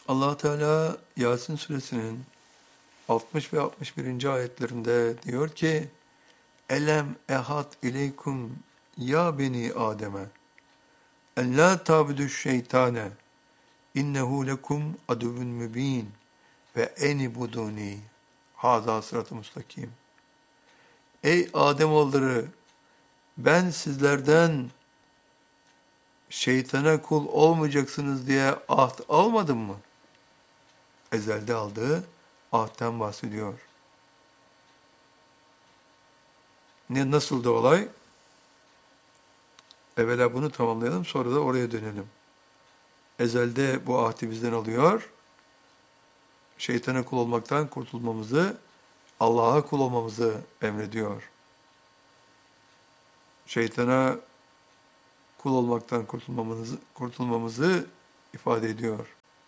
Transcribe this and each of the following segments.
Allah Teala Yasin suresinin 60 ve 61. ayetlerinde diyor ki: Elem ehad ileykum ya beni Adem'e en la tabudu şeytane innehu lekum aduvun mübin ve enibuduni haza sırat-ı müstakim. Ey Ademoğulları, ben sizlerden şeytana kul olmayacaksınız diye ahd almadım mı? Ezelde aldığı ahdten bahsediyor. Nasıldı olay? Evvela bunu tamamlayalım, sonra da oraya dönelim. Ezelde bu ahdi bizden alıyor. Şeytana kul olmaktan kurtulmamızı, Allah'a kul olmamızı emrediyor. Şeytana kul olmaktan kurtulmamızı ifade ediyor.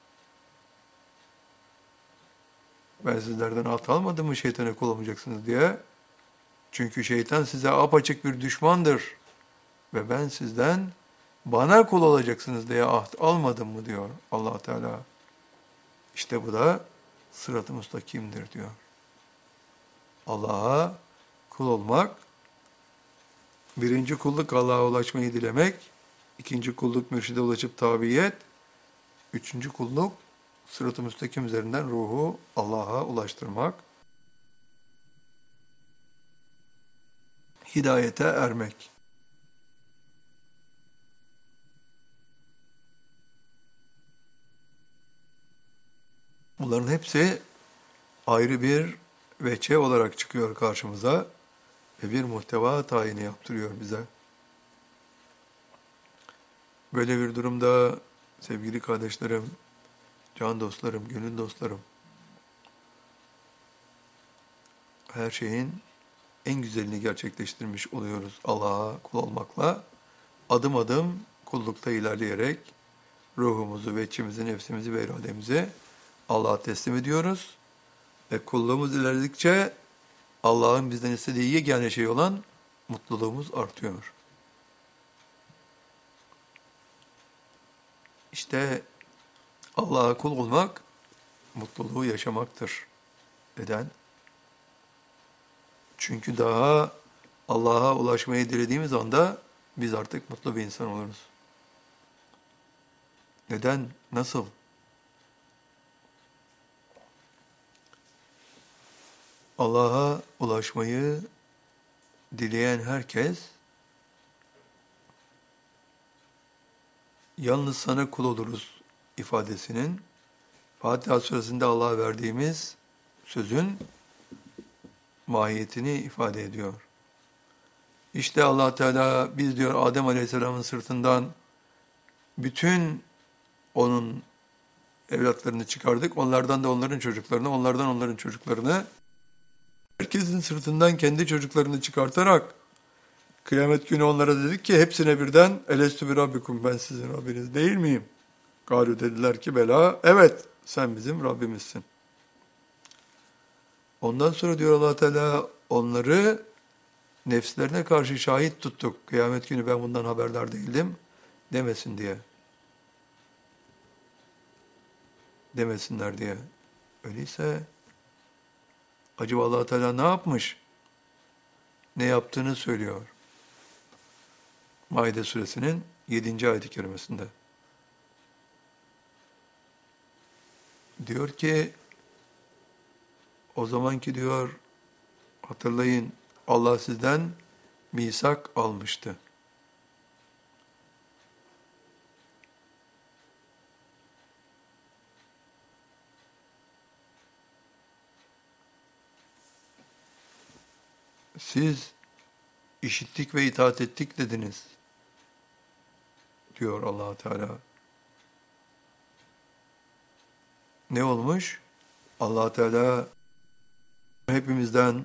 Ben sizlerden ahd almadım mı şeytana kul olmayacaksınız diye? Çünkü şeytan size apaçık bir düşmandır. Ve ben sizden bana kul olacaksınız diye ahd almadım mı diyor Allah Teala. İşte bu da sırat-ı müstakimdir diyor. Allah'a kul olmak, birinci kulluk Allah'a ulaşmayı dilemek, ikinci kulluk mürşide ulaşıp tabiyet, üçüncü kulluk sırat-ı müstakim üzerinden ruhu Allah'a ulaştırmak, hidayete ermek. Bunların hepsi ayrı bir veçe olarak çıkıyor karşımıza ve bir muhteva tayini yaptırıyor bize. Böyle bir durumda sevgili kardeşlerim, can dostlarım, gönül dostlarım, her şeyin en güzelini gerçekleştirmiş oluyoruz Allah'a kul olmakla. Adım adım kullukta ilerleyerek ruhumuzu, veçimizi, nefsimizi ve irademizi Allah'a teslim ediyoruz. Ve kulluğumuz ilerledikçe Allah'ın bizden istediği yegane şey olan mutluluğumuz artıyor. İşte Allah'a kul olmak, mutluluğu yaşamaktır. Neden? Çünkü daha Allah'a ulaşmayı dilediğimiz anda biz artık mutlu bir insan oluruz. Neden? Nasıl? Allah'a ulaşmayı dileyen herkes yalnız sana kul oluruz ifadesinin Fatiha suresinde Allah'a verdiğimiz sözün mahiyetini ifade ediyor. İşte Allah Teala biz diyor Adem Aleyhisselam'ın sırtından bütün onun evlatlarını çıkardık. Onlardan da onların çocuklarını, onlardan onların çocuklarını, herkesin sırtından kendi çocuklarını çıkartarak kıyamet günü onlara dedik ki hepsine birden elestü bi rabbikum, ben sizin Rabbiniz değil miyim? Galu dediler ki bela, evet sen bizim Rabbimizsin. Ondan sonra diyor Allah Teala onları nefslerine karşı şahit tuttuk. Kıyamet günü ben bundan haberdar değildim demesin diye. Demesinler diye. Öyleyse acaba Allah Teala ne yapmış? Ne yaptığını söylüyor. Maide suresinin 7. ayet-i kerimesinde. Diyor ki o zamanki diyor hatırlayın Allah sizden misak almıştı. Siz işittik ve itaat ettik dediniz diyor Allah Teala. Ne olmuş? Allah Teala hepimizden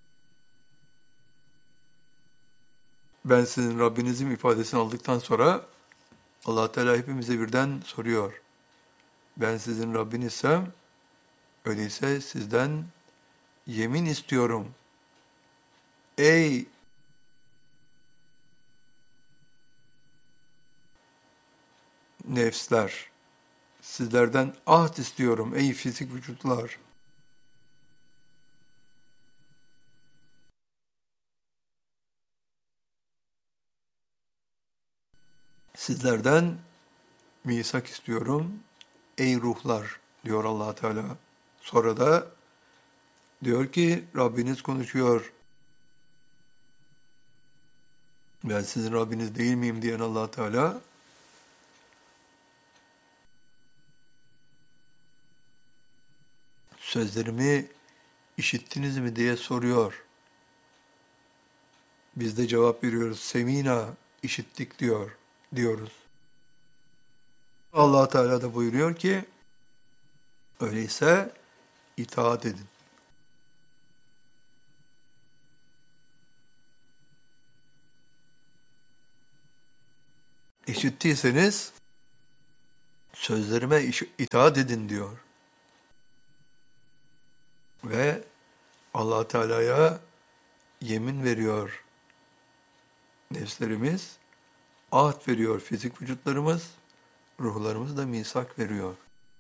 ben sizin Rabbinizim ifadesini aldıktan sonra Allah Teala hepimize birden soruyor. Ben sizin Rabbinizsem öyleyse sizden yemin istiyorum. Ey nefsler, sizlerden ahd istiyorum ey fizik vücutlar. Sizlerden misak istiyorum ey ruhlar diyor Allah Teala. Sonra da diyor ki Rabbiniz konuşuyor. Ben sizin Rabbiniz değil miyim diyen Allah Teala sözlerimi işittiniz mi diye soruyor. Biz de cevap veriyoruz. Semina, işittik diyoruz. Allah Teala da buyuruyor ki öyleyse itaat edin. İşittiyseniz sözlerime itaat edin diyor. Ve Allah Teala'ya yemin veriyor nefslerimiz, ahd veriyor fizik vücutlarımız, ruhlarımız da misak veriyor.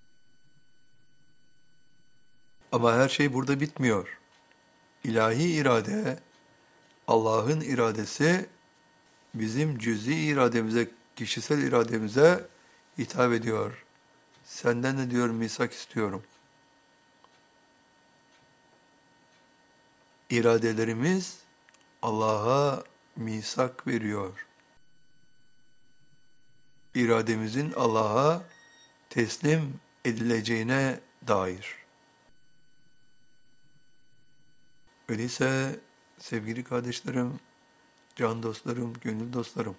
Ama her şey burada bitmiyor. İlahi irade, Allah'ın iradesi bizim cüz'i irademize, kişisel irademize hitap ediyor. Senden de diyor misak istiyorum. İradelerimiz Allah'a misak veriyor. İrademizin Allah'a teslim edileceğine dair. Öyleyse sevgili kardeşlerim, can dostlarım, gönül dostlarım,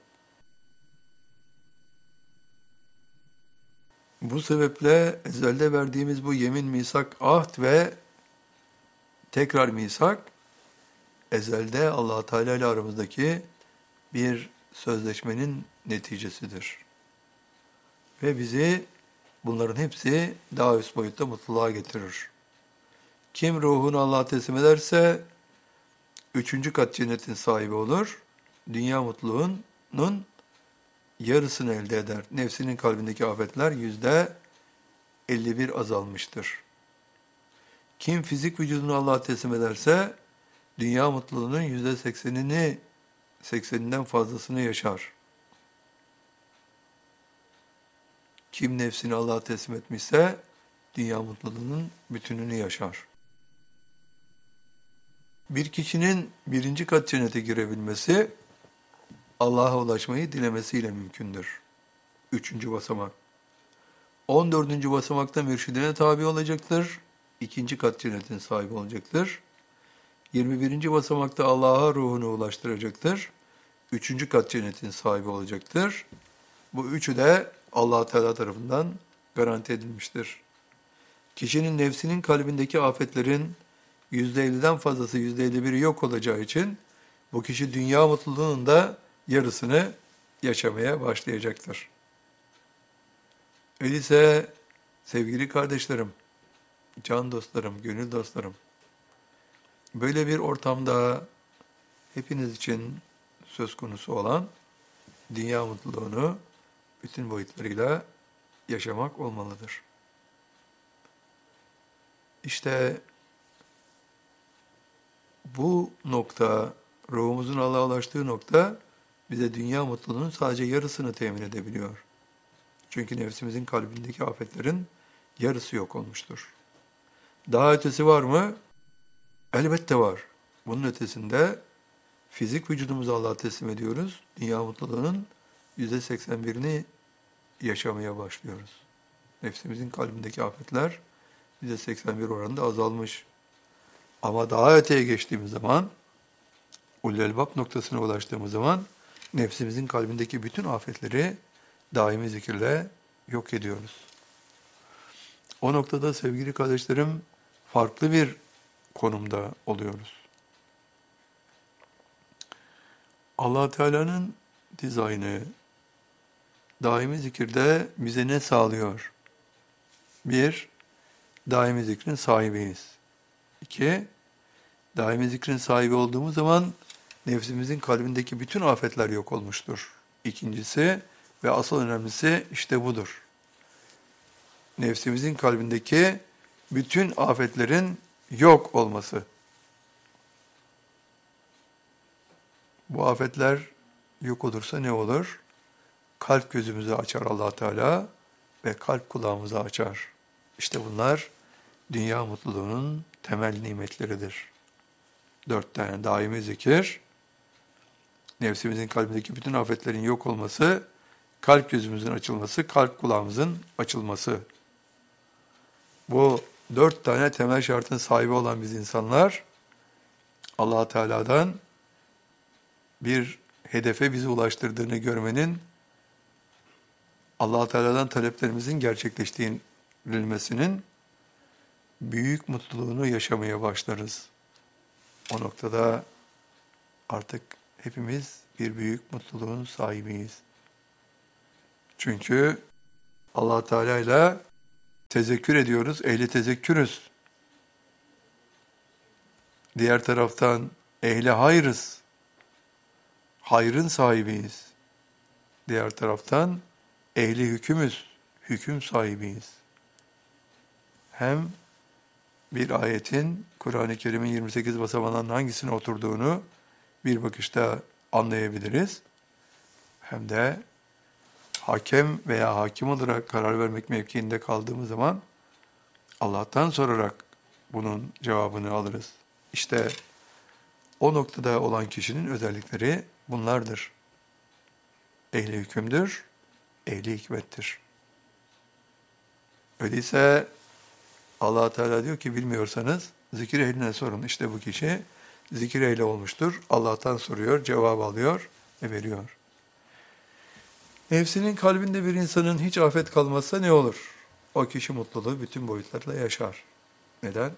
bu sebeple ezelde verdiğimiz bu yemin, misak, ahd ve tekrar misak, ezelde Allah Teala ile aramızdaki bir sözleşmenin neticesidir. Ve bizi bunların hepsi daha üst boyutta mutluluğa getirir. Kim ruhunu Allah'a teslim ederse, 3. kat cennetin sahibi olur. Dünya mutluluğunun yarısını elde eder. Nefsinin kalbindeki afetler %51 azalmıştır. Kim fizik vücudunu Allah'a teslim ederse, dünya mutluluğunun %80'inden fazlasını yaşar. Kim nefsini Allah'a teslim etmişse, dünya mutluluğunun bütününü yaşar. Bir kişinin 1. kat cennete girebilmesi, Allah'a ulaşmayı dilemesiyle mümkündür. 3. basamak. 14. basamakta mürşidine tabi olacaktır. 2. kat cennetin sahibi olacaktır. 21. basamakta Allah'a ruhunu ulaştıracaktır. 3. kat cennetin sahibi olacaktır. Bu üçü de Allah Teala tarafından garanti edilmiştir. Kişinin nefsinin kalbindeki afetlerin %50'den fazlası, %51'i yok olacağı için bu kişi dünya mutluluğunun da yarısını yaşamaya başlayacaktır. Öyleyse sevgili kardeşlerim, can dostlarım, gönül dostlarım, böyle bir ortamda hepiniz için söz konusu olan dünya mutluluğunu bütün boyutlarıyla yaşamak olmalıdır. İşte bu nokta, ruhumuzun Allah'a ulaştığı nokta bize dünya mutluluğunun sadece yarısını temin edebiliyor. Çünkü nefsimizin kalbindeki afetlerin yarısı yok olmuştur. Daha ötesi var mı? Elbette var. Bunun ötesinde fizik vücudumuzu Allah'a teslim ediyoruz. Dünya mutluluğunun %81'ini yaşamaya başlıyoruz. Nefsimizin kalbindeki afetler %81 oranında azalmış. Ama daha öteye geçtiğimiz zaman, ulul-elbab noktasına ulaştığımız zaman nefsimizin kalbindeki bütün afetleri daimi zikirle yok ediyoruz. O noktada sevgili kardeşlerim farklı bir konumda oluyoruz. Allah Teala'nın dizaynı daimi zikirde bize ne sağlıyor? 1. Daimi zikrin sahibiyiz. 2. Daimi zikrin sahibi olduğumuz zaman nefsimizin kalbindeki bütün afetler yok olmuştur. İkincisi ve asıl önemlisi işte budur. nefsimizin kalbindeki bütün afetlerin yok olması. Bu afetler yok olursa ne olur? Kalp gözümüzü açar Allah Teala ve kalp kulağımızı açar. İşte bunlar dünya mutluluğunun temel nimetleridir. 4 tane daimi zikir, nefsimizin kalbindeki bütün afetlerin yok olması, kalp gözümüzün açılması, kalp kulağımızın açılması. Bu 4 tane temel şartın sahibi olan biz insanlar, Allah Teala'dan bir hedefe bizi ulaştırdığını görmenin, Allah Teala'dan taleplerimizin gerçekleştirilmesinin büyük mutluluğunu yaşamaya başlarız. O noktada artık hepimiz bir büyük mutluluğun sahibiyiz. Çünkü Allah Teala ile tezekkür ediyoruz, ehli tezekkürüz. Diğer taraftan ehli hayrız, hayrın sahibiyiz. Diğer taraftan ehli hükümüz, hüküm sahibiyiz. Hem bir ayetin Kur'an-ı Kerim'in 28 basamağından hangisine oturduğunu bir bakışta anlayabiliriz. Hem de hakem veya hakim olarak karar vermek mevkiinde kaldığımız zaman Allah'tan sorarak bunun cevabını alırız. İşte o noktada olan kişinin özellikleri bunlardır. Ehli hükümdür, ehli hikmettir. Öyleyse Allah Teala diyor ki bilmiyorsanız zikir ehline sorun. İşte bu kişi zikir ehli olmuştur. Allah'tan soruyor, cevap alıyor ve veriyor. Nefsinin kalbinde bir insanın hiç afet kalmazsa ne olur? O kişi mutluluğu bütün boyutlarla yaşar. Neden?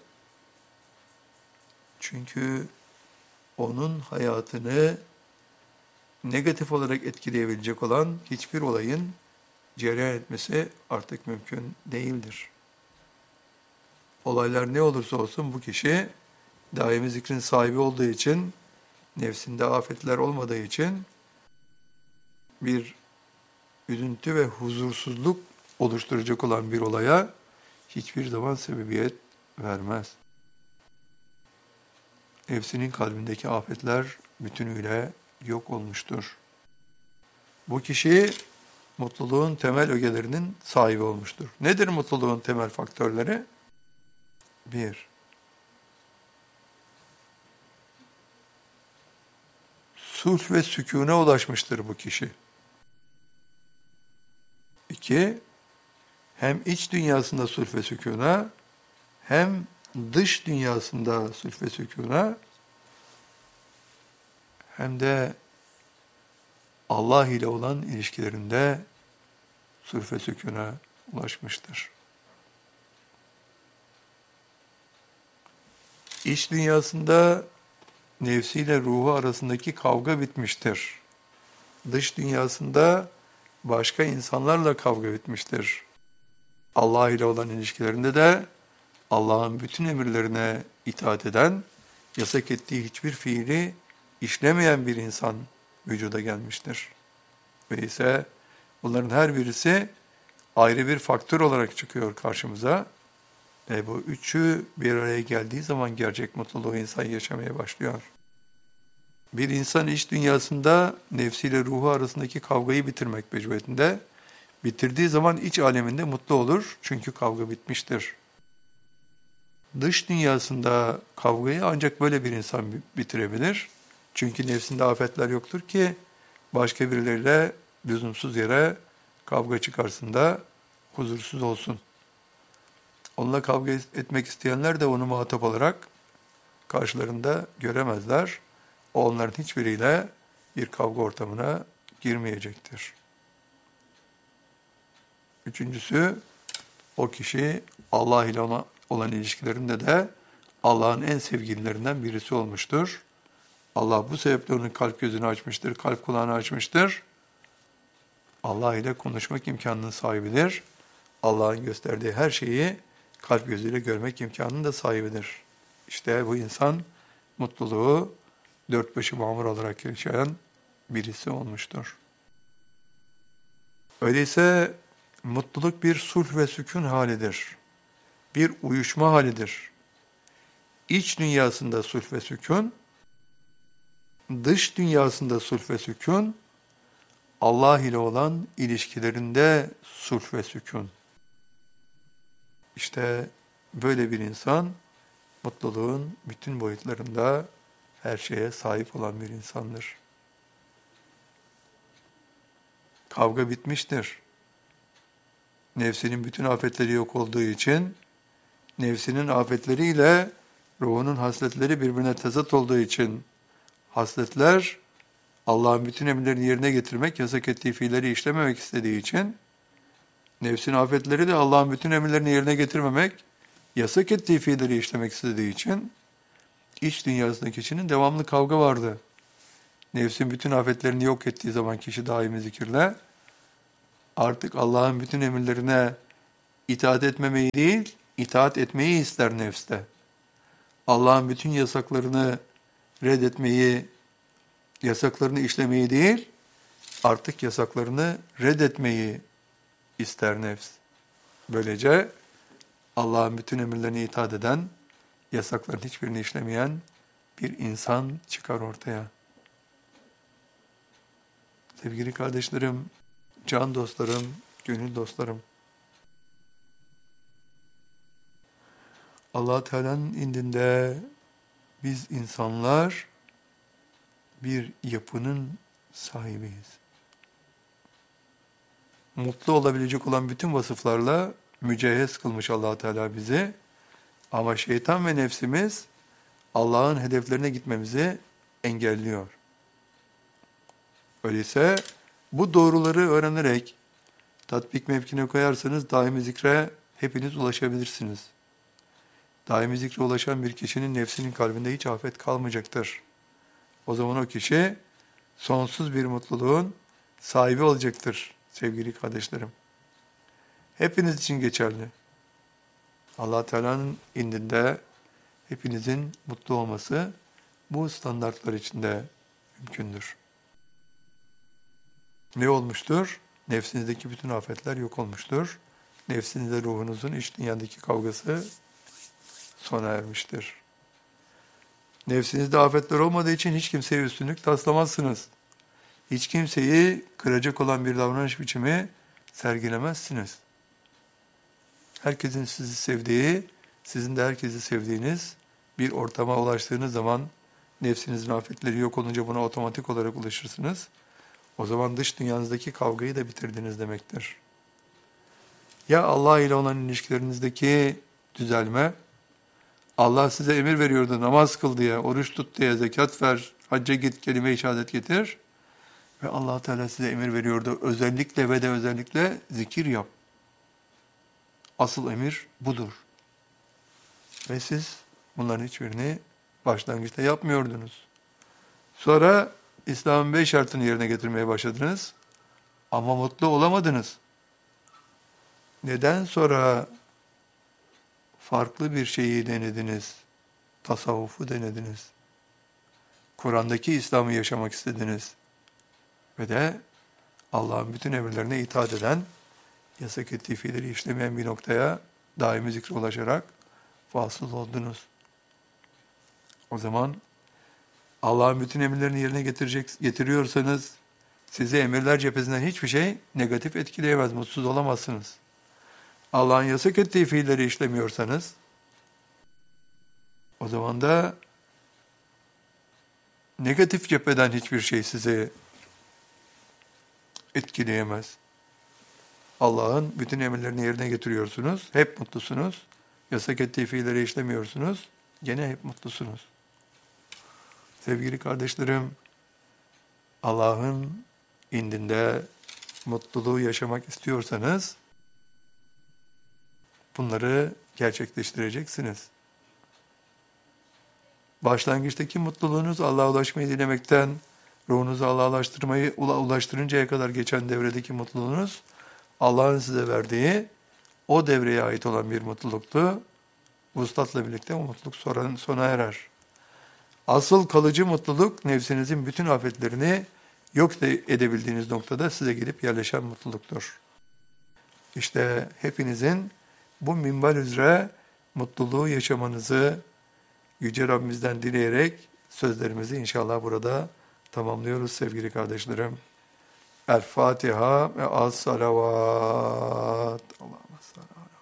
Çünkü onun hayatını negatif olarak etkileyebilecek olan hiçbir olayın cereyan etmesi artık mümkün değildir. Olaylar ne olursa olsun bu kişi daimi zikrin sahibi olduğu için, nefsinde afetler olmadığı için bir üzüntü ve huzursuzluk oluşturacak olan bir olaya hiçbir zaman sebebiyet vermez. Nefsinin kalbindeki afetler bütünüyle yok olmuştur. Bu kişi mutluluğun temel ögelerinin sahibi olmuştur. Nedir mutluluğun temel faktörleri? 1. Sulh ve sükûne ulaşmıştır bu kişi. 2. Hem iç dünyasında sulh ve sükûne, hem dış dünyasında sulh ve sükûne, hem de Allah ile olan ilişkilerinde sulh ve sükûne ulaşmıştır. İç dünyasında nefsiyle ruhu arasındaki kavga bitmiştir. Dış dünyasında başka insanlarla kavga bitmiştir. Allah ile olan ilişkilerinde de Allah'ın bütün emirlerine itaat eden, yasak ettiği hiçbir fiili işlemeyen bir insan vücuda gelmiştir. Ve ise bunların her birisi ayrı bir faktör olarak çıkıyor karşımıza. Bu üçü bir araya geldiği zaman gerçek mutluluğu insan yaşamaya başlıyor. Bir insan iç dünyasında nefsiyle ruhu arasındaki kavgayı bitirmek mecburiyetinde. Bitirdiği zaman iç aleminde mutlu olur çünkü kavga bitmiştir. Dış dünyasında kavgayı ancak böyle bir insan bitirebilir. Çünkü nefsinde afetler yoktur ki başka birileriyle lüzumsuz yere kavga çıkarsın da huzursuz olsun. Onunla kavga etmek isteyenler de onu muhatap olarak karşılarında göremezler. O onların hiçbiriyle bir kavga ortamına girmeyecektir. Üçüncüsü, o kişi Allah ile olan ilişkilerinde de Allah'ın en sevgililerinden birisi olmuştur. Allah bu sebeple onun kalp gözünü açmıştır, kalp kulağını açmıştır. Allah ile konuşmak imkanının sahibidir. Allah'ın gösterdiği her şeyi kalp gözüyle görmek imkanının da sahibidir. İşte bu insan mutluluğu dört başı mamur olarak yaşayan birisi olmuştur. Öyleyse Mutluluk bir sulh ve sükun halidir. Bir uyuşma halidir. İç dünyasında sulh ve sükun, dış dünyasında sulh ve sükun, Allah ile olan ilişkilerinde sulh ve sükun. İşte böyle bir insan, mutluluğun bütün boyutlarında her şeye sahip olan bir insandır. Kavga bitmiştir. Nefsinin bütün afetleri yok olduğu için, nefsinin afetleriyle ruhunun hasletleri birbirine tezat olduğu için, hasletler Allah'ın bütün emirlerini yerine getirmek, yasak ettiği fiilleri işlememek istediği için, nefsin afetleri de Allah'ın bütün emirlerini yerine getirmemek, yasak ettiği fiilleri işlemek istediği için, iç dünyasındaki kişinin devamlı kavga vardı. Nefsin bütün afetlerini yok ettiği zaman kişi daimi zikirle, artık Allah'ın bütün emirlerine itaat etmemeyi değil, itaat etmeyi ister nefste. Allah'ın bütün yasaklarını reddetmeyi, yasaklarını işlemeyi değil, artık yasaklarını reddetmeyi ister nefs. Böylece Allah'ın bütün emirlerine itaat eden, yasakların hiçbirini işlemeyen bir insan çıkar ortaya. Sevgili kardeşlerim, can dostlarım, gönül dostlarım, Allah Teala'nın indinde biz insanlar bir yapının sahibiyiz. Mutlu olabilecek olan bütün vasıflarla mücehhez kılmış Allah Teala bizi. Ama şeytan ve nefsimiz Allah'ın hedeflerine gitmemizi engelliyor. Öyleyse bu doğruları öğrenerek tatbik mevkine koyarsanız daimi zikre hepiniz ulaşabilirsiniz. Daimi zikre ulaşan bir kişinin nefsinin kalbinde hiç afet kalmayacaktır. O zaman o kişi sonsuz bir mutluluğun sahibi olacaktır sevgili kardeşlerim. Hepiniz için geçerli. Allah Teala'nın indinde hepinizin mutlu olması bu standartlar içinde mümkündür. Ne olmuştur? Nefsinizdeki bütün afetler yok olmuştur. Nefsinizle ruhunuzun iç dünyadaki kavgası sona ermiştir. Nefsinizde afetler olmadığı için hiç kimseye üstünlük taslamazsınız. Hiç kimseyi kıracak olan bir davranış biçimi sergilemezsiniz. Herkesin sizi sevdiği, sizin de herkesi sevdiğiniz bir ortama ulaştığınız zaman nefsinizin afetleri yok olunca buna otomatik olarak ulaşırsınız. O zaman dış dünyanızdaki kavgayı da bitirdiniz demektir. Ya Allah ile olan ilişkilerinizdeki düzelme, Allah size emir veriyordu, namaz kıl diye, oruç tut diye, zekat ver, hacca git, kelime-i şehadet getir. Ve Allah Teala size emir veriyordu, özellikle ve de özellikle zikir yap. Asıl emir budur. Ve siz bunların hiçbirini başlangıçta yapmıyordunuz. Sonra İslam'ın 5 şartını yerine getirmeye başladınız ama mutlu olamadınız. Neden sonra farklı bir şeyi denediniz? Tasavvufu denediniz. Kur'an'daki İslam'ı yaşamak istediniz. Ve de Allah'ın bütün emirlerine itaat eden, yasak ettiği fiilleri işlemeyen bir noktaya daimi zikre ulaşarak vasıl oldunuz. O zaman Allah'ın bütün emirlerini yerine getiriyorsanız sizi emirler cephesinden hiçbir şey negatif etkileyemez, mutsuz olamazsınız. Allah'ın yasak ettiği fiilleri işlemiyorsanız o zaman da negatif cepheden hiçbir şey sizi etkileyemez. Allah'ın bütün emirlerini yerine getiriyorsunuz, hep mutlusunuz. Yasak ettiği fiilleri işlemiyorsunuz, gene hep mutlusunuz. Sevgili kardeşlerim, Allah'ın indinde mutluluğu yaşamak istiyorsanız bunları gerçekleştireceksiniz. Başlangıçtaki mutluluğunuz Allah'a ulaşmayı dilemekten, ruhunuzu Allah'a ulaştırıncaya kadar geçen devredeki mutluluğunuz, Allah'ın size verdiği o devreye ait olan bir mutluluktu. Vuslatla birlikte o mutluluk sona erer. Asıl kalıcı mutluluk, nefsinizin bütün afetlerini yok edebildiğiniz noktada size gelip yerleşen mutluluktur. İşte hepinizin bu minval üzere mutluluğu yaşamanızı Yüce Rabbimizden dileyerek sözlerimizi inşallah burada tamamlıyoruz sevgili kardeşlerim. El Fatiha ve as salavat. Allahümme salli.